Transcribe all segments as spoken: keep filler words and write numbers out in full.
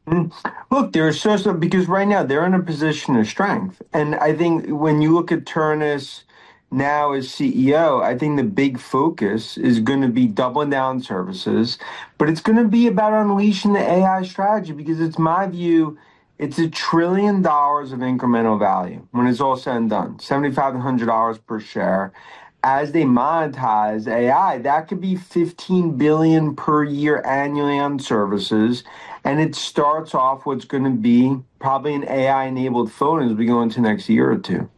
Mm. Look, they're so, so because right now they're in a position of strength. And I think when you look at Turnus now as C E O, I think the big focus is going to be doubling down services, but it's going to be about unleashing the A I strategy because it's my view, it's a trillion dollars of incremental value when it's all said and done, seven thousand five hundred dollars per share. As they monetize A I, that could be fifteen billion per year annually on services. And it starts off what's going to be probably an A I enabled phone as we go into next year or two.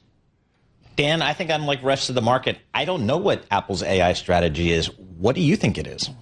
Dan, I think I'm like the rest of the market. I don't know what Apple's A I strategy is. What do you think it is?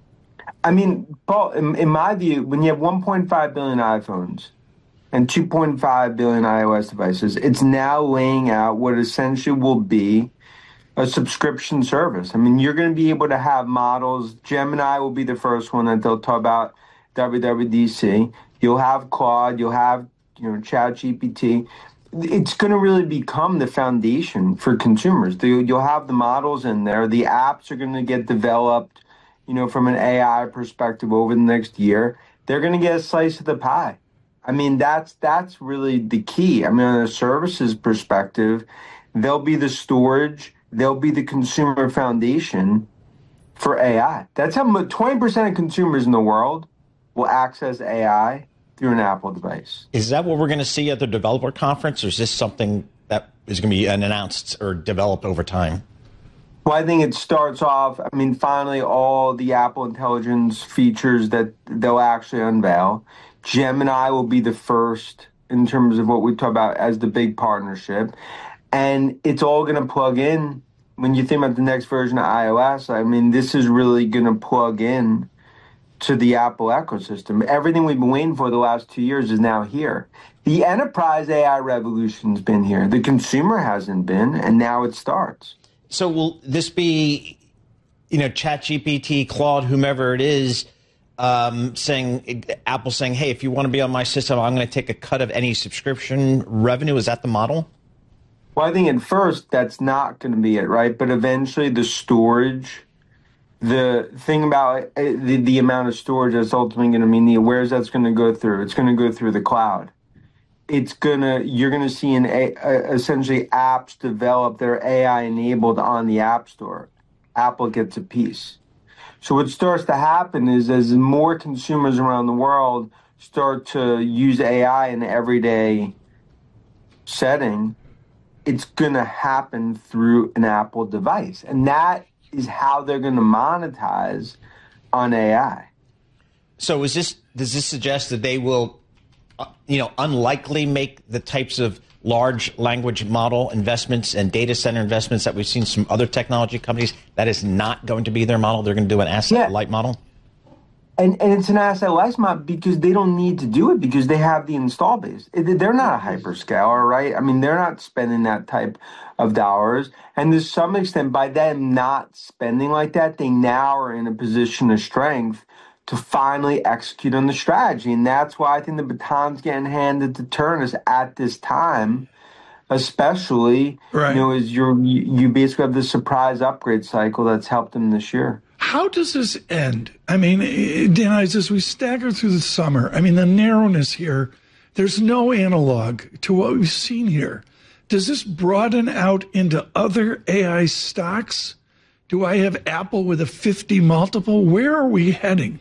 I mean, Paul, in, in my view, when you have one point five billion iPhones and two point five billion iOS devices, it's now laying out what essentially will be a subscription service. I mean, you're going to be able to have models. Gemini will be the first one that they'll talk about, W W D C. You'll have Claude. You'll have, you know, ChatGPT. It's going to really become the foundation for consumers. You'll have the models in there. The apps are going to get developed, you know, from an A I perspective over the next year. They're going to get a slice of the pie. I mean, that's that's really the key. I mean, on a services perspective, there'll be the storage. They'll be the consumer foundation for A I. That's how twenty percent of consumers in the world will access A I through an Apple device. Is that what we're going to see at the developer conference, or is this something that is going to be announced or developed over time? Well, I think it starts off, I mean, finally, all the Apple Intelligence features that they'll actually unveil. Gemini will be the first in terms of what we talk about as the big partnership. And it's all going to plug in. When you think about the next version of iOS, I mean, this is really going to plug in to the Apple ecosystem. Everything we've been waiting for the last two years is now here. The enterprise A I revolution's been here. The consumer hasn't been, and now it starts. So will this be, you know, ChatGPT, Claude, whomever it is, um, saying, Apple saying, hey, if you want to be on my system, I'm going to take a cut of any subscription revenue? Is that the model? Well, I think at first that's not going to be it, right? But eventually the storage, the thing about it, the, the amount of storage that's ultimately going to mean, the where's that's going to go through? It's going to go through the cloud. It's going to, you're going to see an a, a, essentially apps develop that are A I enabled on the App Store. Apple gets a piece. So what starts to happen is as more consumers around the world start to use A I in an everyday setting, it's going to happen through an Apple device. And that is how they're going to monetize on A I. So is this, does this suggest that they will, uh, you know, unlikely make the types of large language model investments and data center investments that we've seen some other technology companies? That is not going to be their model. They're going to do an asset Yeah. light model. And and it's an asset light model because they don't need to do it because they have the install base. They're not a hyperscaler, right? I mean, they're not spending that type of dollars. And to some extent, by them not spending like that, they now are in a position of strength to finally execute on the strategy. And that's why I think the baton's getting handed to Turnus at this time, especially, right. you know, as you're, you you basically have this surprise upgrade cycle that's helped them this year. How does this end? I mean, Dan, as we stagger through the summer, I mean, the narrowness here, there's no analog to what we've seen here. Does this broaden out into other A I stocks? Do I have Apple with a fifty multiple? Where are we heading?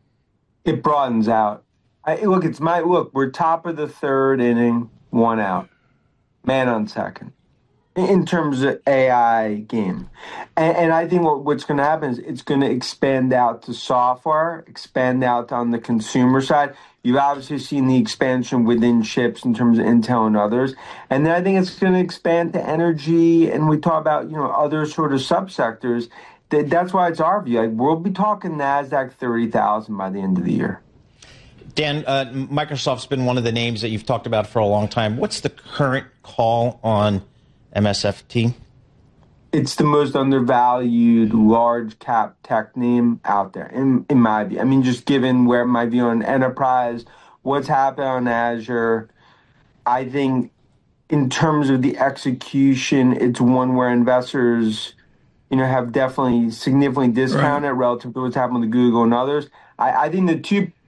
It broadens out. I, look, it's my look. We're top of the third inning, one out, man on second, in terms of A I game, and, and I think what, what's going to happen is it's going to expand out to software, expand out on the consumer side. You've obviously seen the expansion within chips in terms of Intel and others, and then I think it's going to expand to energy, and we talk about you know other sort of subsectors. That's why it's our view. Like, we'll be talking NASDAQ thirty thousand by the end of the year. Dan, uh, Microsoft's been one of the names that you've talked about for a long time. What's the current call on M S F T? It's the most undervalued large cap tech name out there, in, in my view. I mean, just given where my view on enterprise, what's happened on Azure, I think in terms of the execution, it's one where investors you know, have definitely significantly discounted right. relative to what's happened with Google and others. I, I think the two